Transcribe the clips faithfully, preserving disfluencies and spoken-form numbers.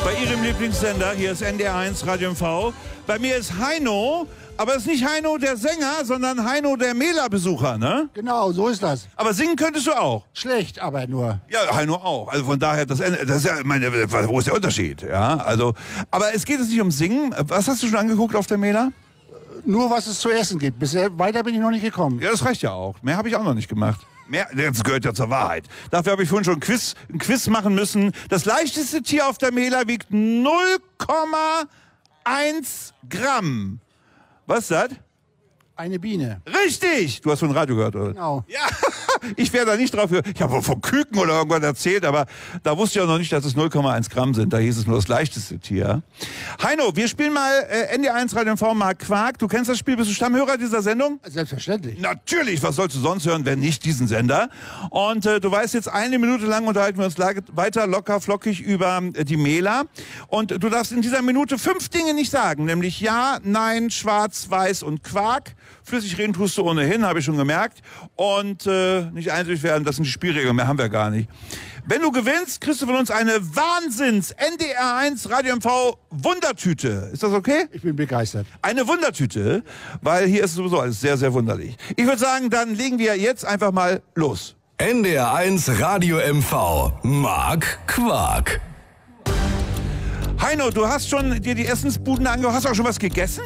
Bei Ihrem Lieblingssender, hier ist N D R eins Radio M V. Bei mir ist Heino, aber es ist nicht Heino der Sänger, sondern Heino der Mela-Besucher, ne? Genau, so ist das. Aber singen könntest du auch. Schlecht, aber nur. Ja, Heino auch. Also von daher, das, das ist ja, meine, wo ist der Unterschied? Ja, also, aber es geht jetzt nicht um Singen. Was hast du schon angeguckt auf der Mela? Nur was es zu essen gibt. Bisher weiter bin ich noch nicht gekommen. Ja, das reicht ja auch. Mehr habe ich auch noch nicht gemacht. Mehr, das gehört ja zur Wahrheit. Dafür habe ich vorhin schon ein Quiz, ein Quiz machen müssen. Das leichteste Tier auf der Mela wiegt null Komma eins Gramm. Was ist das? Eine Biene. Richtig! Du hast von Radio gehört, oder? Genau. Ja, ich wäre da nicht drauf gehört. Ich habe wohl von Küken oder irgendwas erzählt, aber da wusste ich auch noch nicht, dass es null Komma eins Gramm sind. Da hieß es nur das leichteste Tier. Heino, wir spielen mal äh, N D R eins Radio M V Mark Quark. Du kennst das Spiel, bist du Stammhörer dieser Sendung? Selbstverständlich. Natürlich, was sollst du sonst hören, wenn nicht diesen Sender? Und äh, du weißt jetzt, eine Minute lang unterhalten wir uns weiter locker flockig über äh, die Mela. Und du darfst in dieser Minute fünf Dinge nicht sagen, nämlich ja, nein, schwarz, weiß und Quark. Flüssig reden tust du ohnehin, habe ich schon gemerkt. Und äh, nicht einseitig werden, das sind die Spielregeln, mehr haben wir gar nicht. Wenn du gewinnst, kriegst du von uns eine Wahnsinns-N D R eins Radio M V Wundertüte. Ist das okay? Ich bin begeistert. Eine Wundertüte, weil hier ist sowieso alles sehr, sehr wunderlich. Ich würde sagen, dann legen wir jetzt einfach mal los. N D R eins Radio M V Mark Quark. Heino, du hast schon dir die Essensbuden angehört. Hast du auch schon was gegessen?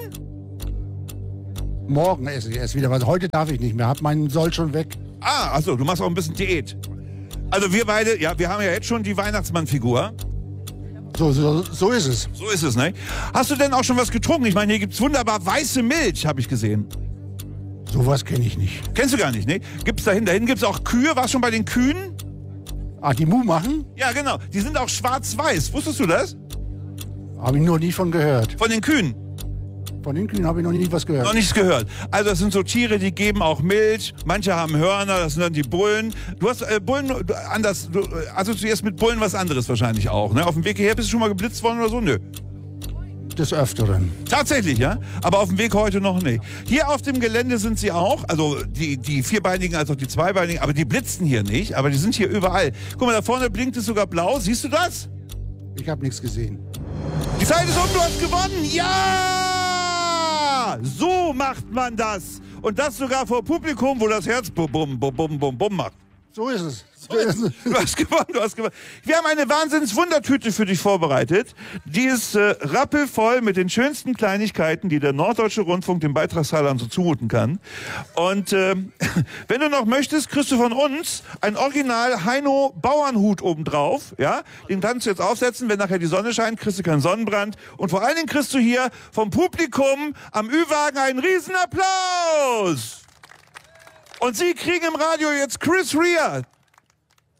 Morgen esse ich erst wieder, weil heute darf ich nicht mehr. Hab meinen Soll schon weg. Ah, also du machst auch ein bisschen Diät. Also wir beide, ja, wir haben ja jetzt schon die Weihnachtsmann-Figur. So, so, so ist es. So ist es, ne? Hast du denn auch schon was getrunken? Ich meine, hier gibt's wunderbar weiße Milch, habe ich gesehen. Sowas kenne ich nicht. Kennst du gar nicht, ne? Gibt's da hinten, gibt's auch Kühe? Warst du schon bei den Kühen? Ah, die Mu machen? Ja, genau. Die sind auch schwarz-weiß. Wusstest du das? Habe ich noch nie von gehört. Von den Kühen? Von den Kühen habe ich noch nie was gehört. Noch nichts gehört. Also das sind so Tiere, die geben auch Milch. Manche haben Hörner, das sind dann die Bullen. Du hast äh, Bullen du, anders, du äh, assoziierst mit Bullen was anderes wahrscheinlich auch, ne? Auf dem Weg hierher bist du schon mal geblitzt worden oder so? Nö. Des Öfteren. Tatsächlich, ja? Aber auf dem Weg heute noch nicht. Hier auf dem Gelände sind sie auch, also die, die Vierbeinigen als auch die Zweibeinigen, aber die blitzen hier nicht, aber die sind hier überall. Guck mal, da vorne blinkt es sogar blau. Siehst du das? Ich habe nichts gesehen. Die Zeit ist um, du hast gewonnen! Ja! So macht man das. Und das sogar vor Publikum, wo das Herz bum, bum, bum, bum, bum, bum macht. So ist es. Du hast gewonnen, du hast gewonnen. Wir haben eine Wahnsinns-Wundertüte für dich vorbereitet. Die ist äh, rappelvoll mit den schönsten Kleinigkeiten, die der Norddeutsche Rundfunk den Beitragszahlern so zumuten kann. Und äh, wenn du noch möchtest, kriegst du von uns ein Original Heino Bauernhut obendrauf. Ja? Den kannst du jetzt aufsetzen. Wenn nachher die Sonne scheint, kriegst du keinen Sonnenbrand. Und vor allen Dingen kriegst du hier vom Publikum am Ü-Wagen einen riesen Applaus. Und Sie kriegen im Radio jetzt Chris Rea.